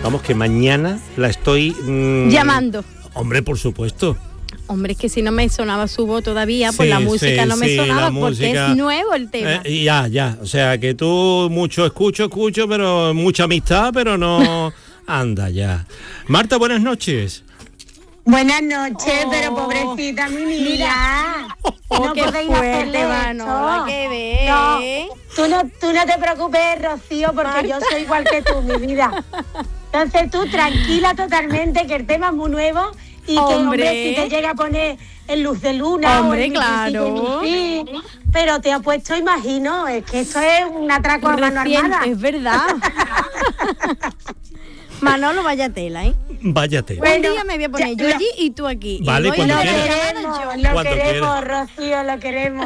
Vamos, que mañana la estoy... llamando. Hombre, por supuesto. Hombre, es que si no me sonaba su voz todavía, pues la música no me sonaba porque es nuevo el tema. Ya. O sea, que tú mucho escucho, pero mucha amistad, pero no... Anda ya. Marta, buenas noches. Buenas noches, pero pobrecita mi niña. No qué podéis fuerte, mano, que ver. No, tú no te preocupes, Rocío, porque Marta, yo soy igual que tú, mi vida. Entonces tú tranquila totalmente, que el tema es muy nuevo y que, hombre, si te llega a poner en Luz de Luna, hombre, claro. Pero te ha puesto, imagino, es que esto es un atraco a mano armada. Es verdad. Manolo, vaya tela, ¿eh? Vaya tela. Un día me voy a poner yo allí y tú aquí. Vale, cuando quieras. Lo queremos, Rocío, lo queremos.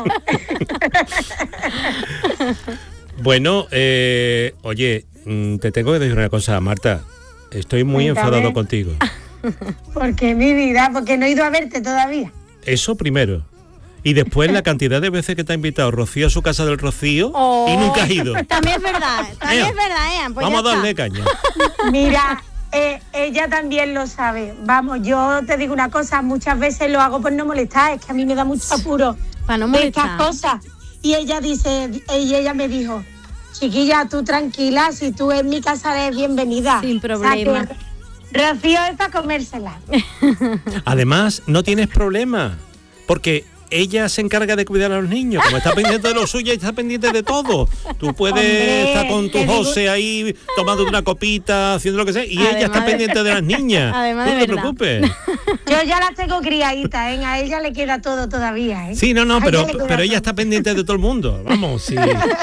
Bueno, oye, te tengo que decir una cosa, Marta. Estoy muy enfadado contigo. ¿Por qué, mi vida? Porque no he ido a verte todavía. Eso primero. Y después la cantidad de veces que te ha invitado Rocío a su casa del Rocío y nunca has ido. También es verdad, pues vamos a darle caña. Mira, ella también lo sabe. Vamos, yo te digo una cosa, muchas veces lo hago por no molestar, es que a mí me da mucho apuro para no molestar estas cosas. Y ella me dijo, chiquilla, tú tranquila, si tú en mi casa eres bienvenida. Sin problema. O sea, Rocío es para comérsela. Además, no tienes problema, porque ella se encarga de cuidar a los niños, como está pendiente de lo suyo, está pendiente de todo. Tú puedes estar con tu José ahí tomando una copita, haciendo lo que sea, y además ella está pendiente de las niñas. Además, no te preocupes. Yo ya las tengo criaditas, ¿eh? A ella le queda todo todavía, ¿eh? Sí, no, pero ella está pendiente de todo el mundo. Vamos, sí.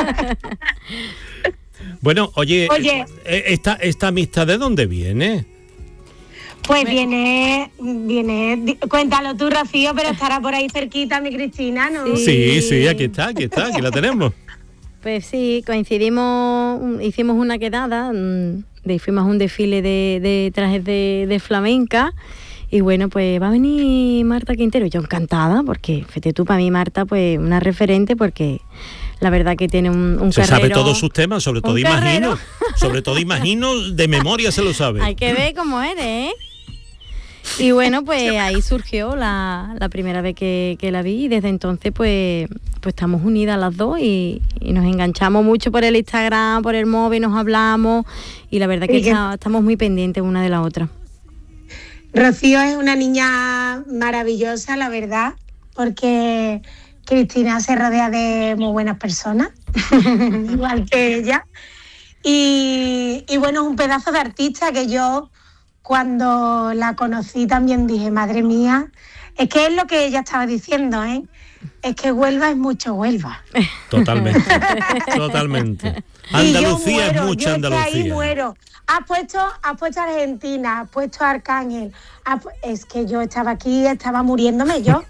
Bueno, oye. ¿Esta amistad de dónde viene? Pues viene, cuéntalo tú, Rocío, pero estará por ahí cerquita mi Cristina, ¿no? Sí, aquí está, la tenemos. Pues sí, coincidimos, hicimos una quedada, fuimos a un desfile de trajes de flamenca, y bueno, pues va a venir Marta Quintero, yo encantada, porque fíjate tú, para mí Marta, pues una referente, porque la verdad que tiene un carrero. Se sabe todos sus temas, sobre todo imagino, de memoria se lo sabe. Hay que ver cómo eres, ¿eh? Y bueno, pues ahí surgió la primera vez que la vi, y desde entonces pues estamos unidas las dos y nos enganchamos mucho por el Instagram, por el móvil, nos hablamos, y la verdad que estamos muy pendientes una de la otra. Rocío es una niña maravillosa, la verdad, porque Cristina se rodea de muy buenas personas, igual que ella, y bueno, es un pedazo de artista que yo, cuando la conocí, también dije, madre mía, es que es lo que ella estaba diciendo, ¿eh? Es que Huelva es mucho Huelva. Totalmente. Andalucía es mucha Andalucía. Ahí muero. Has puesto Argentina, has puesto Arcángel. Es que yo estaba aquí, estaba muriéndome yo.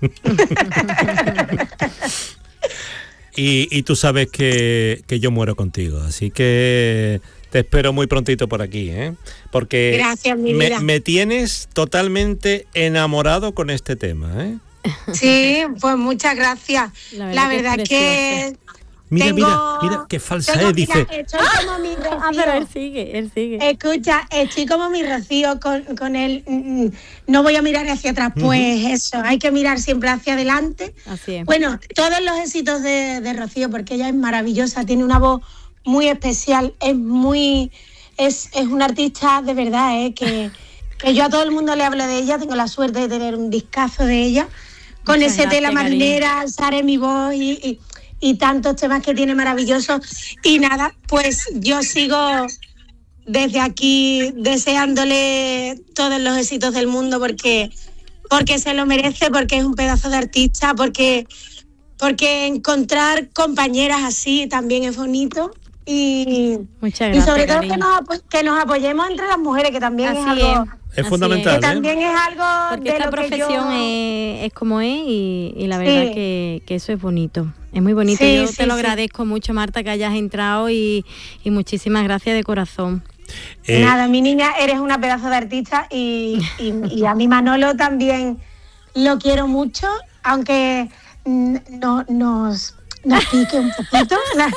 Y tú sabes que yo muero contigo, así que te espero muy prontito por aquí, ¿eh? Porque gracias, mi vida. Me tienes totalmente enamorado con este tema, ¿eh? Sí, pues muchas gracias. La verdad que Mira, qué falsa es, dice. Estoy como mi Rocío. Pero él sigue. Escucha, estoy como mi Rocío con él. No voy a mirar hacia atrás, pues eso, hay que mirar siempre hacia adelante. Así es. Bueno, todos los éxitos de Rocío, porque ella es maravillosa, tiene una voz muy especial, es una artista de verdad, que yo a todo el mundo le hablo de ella, tengo la suerte de tener un discazo de ella, con muchas ese Tela Marinera, Alzaré mi voz y tantos temas que tiene maravillosos. Y nada, pues yo sigo desde aquí deseándole todos los éxitos del mundo, porque se lo merece, porque es un pedazo de artista, porque encontrar compañeras así también es bonito. Y sobre todo que nos apoyemos entre las mujeres, que también es algo... Es fundamental, que también es algo porque de esta lo profesión es como es, y la verdad que eso es bonito. Es muy bonito. Yo te lo agradezco mucho, Marta, que hayas entrado, y muchísimas gracias de corazón. Nada, mi niña, eres una pedazo de artista, y a mi Manolo también lo quiero mucho, aunque nos nos pique un poquito.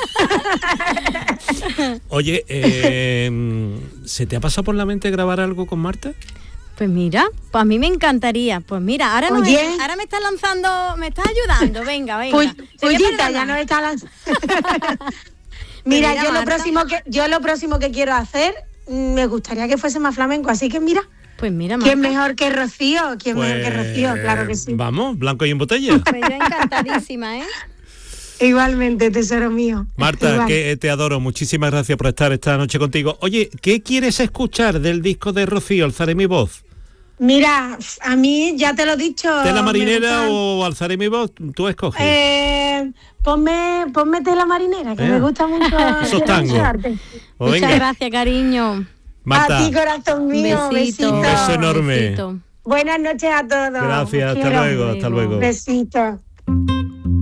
Oye, ¿se te ha pasado por la mente grabar algo con Marta? Pues mira, pues a mí me encantaría. Pues mira, ahora me estás lanzando, me estás ayudando. Venga. Pullita, ya no está lanzando. Mira, yo lo próximo que quiero hacer, me gustaría que fuese más flamenco, así que mira. Pues mira, ¿quién mejor que Rocío? Mejor que Rocío? Claro que sí. Vamos, blanco y en botella. Pues yo encantadísima, ¿eh? Igualmente, tesoro mío. Marta, que te adoro. Muchísimas gracias por estar esta noche contigo. Oye, ¿qué quieres escuchar del disco de Rocío? Alzaré mi voz. Mira, a mí ya te lo he dicho. ¿Tela marinera o alzaré mi voz? Tú escoges. Ponme Tela marinera, que me gusta mucho. Esos tangos. Muchas gracias, cariño. Marta, a ti, corazón mío. Besito. Un beso enorme. Besito. Buenas noches a todos. Gracias, hasta luego. Besito.